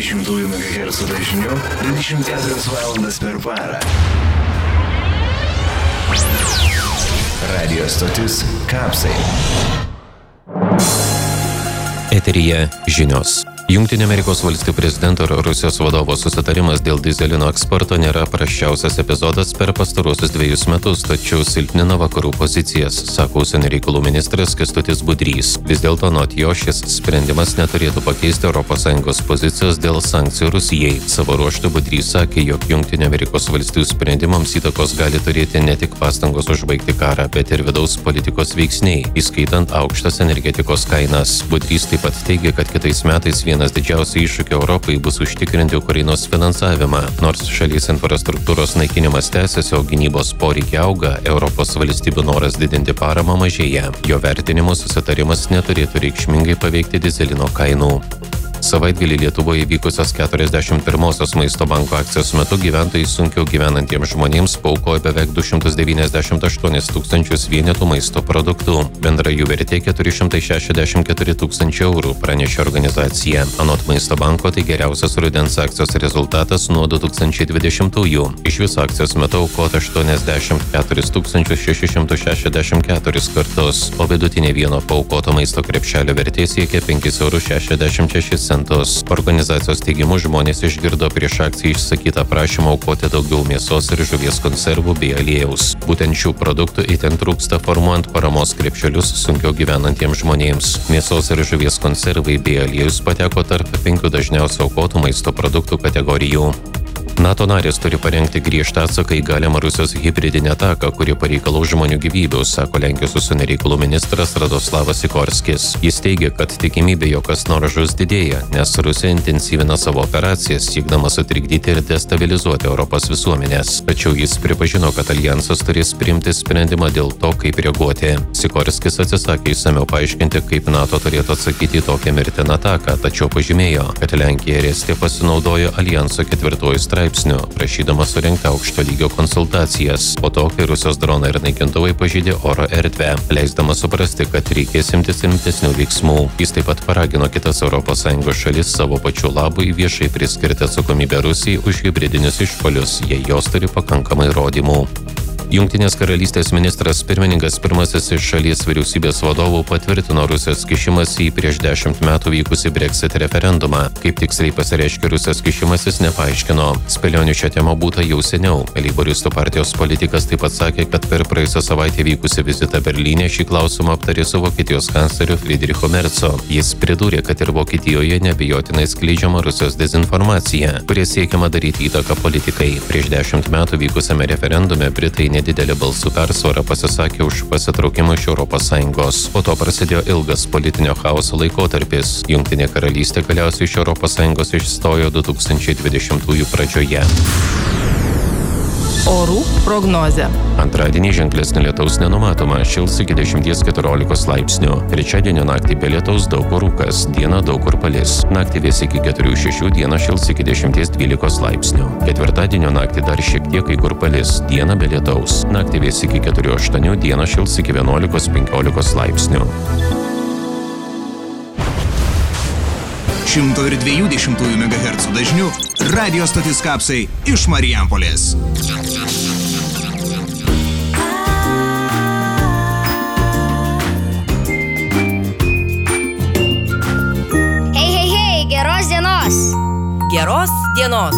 120 MHz dažniu 24 valandas per parą. Radio stotis Kapsai. Eteryje žinios. Jungtinių Amerikos valstijų prezidento ir Rusijos vadovo susitarimas dėl dyzelino eksporto nėra prasčiausias epizodas per pastaruosius 2 metus, tačiau silpnina vakarų pozicijas, sako užsienio reikalų ministras Kęstutis Budrys. Vis dėlto anot jo šis sprendimas neturėtų pakeisti ES pozicijos dėl sankcijų Rusijai. Savo ruožtu Budrys sakė, jog Jungtinių Amerikos valstijų sprendimams įtakos gali turėti ne tik pastangos užbaigti karą, bet ir vidaus politikos veiksniai, įskaitant aukštas energetikos kainas. Budrys taip pat teigia, kad kitais metais vienas didžiausių iššūkių Europai bus užtikrinti Ukrainos finansavimą. Nors šalies infrastruktūros naikinimas tęsiasi, o gynybos poreikiai auga, Europos valstybių noras didinti paramą mažėja. Jo vertinimu susitarimas neturėtų reikšmingai paveikti dyzelino kainų. Savaitgalį Lietuvoje vykusios 41-osios Maisto banko akcijos metu gyventojai sunkiau gyvenantiems žmonėms paaukojo beveik 298 tūkstančius vienetų maisto produktų. Bendra jų vertė 464 tūkstančių eurų, pranešė organizacija. Anot Maisto banko tai geriausias rudens akcijos rezultatas nuo 2020-ųjų. Iš viso akcijos metu aukota 84 664 kartus, o vidutinė vieno paaukoto maisto krepšelio vertė siekia 5,66 €. Organizacijos teigimu žmonės išgirdo prieš akciją išsakytą prašymą aukoti daugiau mėsos ir žuvies konservų bei aliejaus. Būtent šių produktų itin trūksta formuojant paramos krepšelius sunkiau gyvenantiems žmonėms. Mėsos ir žuvies konservai bei aliejus pateko tarp 5 dažniausiai aukotų maisto produktų kategorijų. NATO narės turi parengti griežtą atsaką į galimą Rusijos hibridinę ataką, kuri pareikalaus žmonių gyvybių, sako Lenkijos užsienio reikalų ministras Radoslavas Sikorskis. Jis teigia, kad tikimybė, jog kas nors žus didėja, nes Rusija intensyvina savo operacijas, siekdama sutrikdyti ir destabilizuoti Europos visuomenės. Tačiau jis pripažino, kad aljansas turės priimti sprendimą dėl to, kaip reaguoti. Sikorskis atsisakė išsamiau paaiškinti, kaip NATO turėtų atsakyti į tokią mirtiną ataką, tačiau pažymėjo, kad Lenkija ir Estija pasinaudojo aljanso 4 straipsniu, prašydama surengti aukšto lygio konsultacijas, po to, kai Rusijos dronai ir naikintuvai pažeidė oro erdvę, leisdama suprasti, kad reikės imtis rimtesnių veiksmų. Jis taip pat paragino kitas ES šalis savo pačių labui viešai priskirti atsakomybę Rusijai už hibridinius išpuolius, jei jos turi pakankamai įrodymų. Jungtinės karalystės ministras pirmininkas pirmasis iš šalies vyriausybės vadovų patvirtino Rusijos kišimąsi į prieš 10 metų vykusį Brexit referendumą. Kaip tiksliai pasireiškė Rusijos kišimasis, nepaaiškino. Spėlionių šią temą būta jau seniau. Leiboristų partijos politikas taip pat sakė, kad per praėjusią savaitę vykusį vizitą Berlyne šį klausimą aptarė su Vokietijos kancleriu Friedrichu Merzu. Jis pridūrė, kad ir Vokietijoje neabejotinai skleidžiama Rusijos dezinformacija, kurie siekiama daryti įtaką politikai. Prieš 10 metų vykusiame referendume Britai nedidelė balsų persvara pasisakė už pasitraukimą iš ES. Po to prasidėjo ilgas politinio chaoso laikotarpis. Jungtinė karalystė galiausiai iš ES išstojo 2020 pradžioje. Orų prognozė. Antradienį ženklesnio lietaus nenumatoma, šils iki 10–14 laipsnių. Trečiadienio naktį be lietaus daug kur rūkas, dieną daug kur palis. Naktį vės iki 4–6, dieną šils iki 10–12 laipsnių. Ketvirtadienio naktį dar šiek tiek kai kur palis, dieną be lietaus. Naktį vės iki 4–8, dieną šils iki 11–15 laipsnių. 102 MHz dažniu radio stotis Kapsai iš Marijampolės. Hei, geros dienos! Geros dienos!